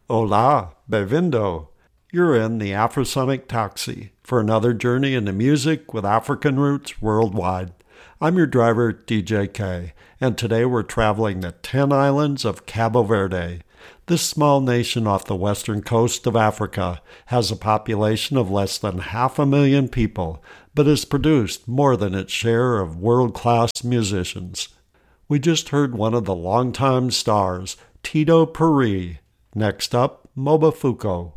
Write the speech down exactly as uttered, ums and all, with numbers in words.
Hola, bevindo. You're in the Afrosonic Taxi for another journey into music with African roots worldwide. I'm your driver, D J K, and today we're traveling the ten islands of Cabo Verde. This small nation off the western coast of Africa has a population of less than half a million people, but has produced more than its share of world-class musicians. We just heard one of the longtime stars, Tito Puri. Next up, Mobufuko.